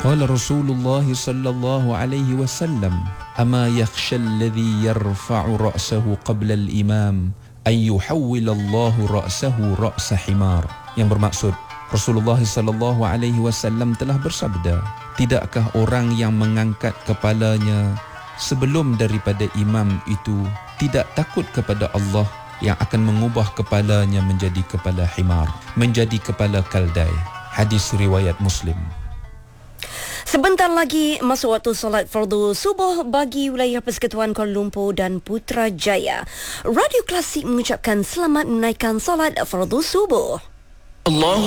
Qala Rasulullah sallallahu alaihi wasallam, "Ama yakhsha alladhi yarfa'u ra'sahu qabla al-imam ay yuhawwil Allahu ra'sahu ra'sa himar." Yang bermaksud, Rasulullah sallallahu alaihi wasallam telah bersabda, tidakkah orang yang mengangkat kepalanya sebelum daripada imam itu tidak takut kepada Allah yang akan mengubah kepalanya menjadi kepala himar, menjadi kepala kaldai. Hadis riwayat Muslim. Sebentar lagi masuk waktu solat fardu subuh bagi wilayah Persekutuan Kuala Lumpur dan Putrajaya. Radio Klasik mengucapkan selamat menaikkan solat fardu subuh. Allahu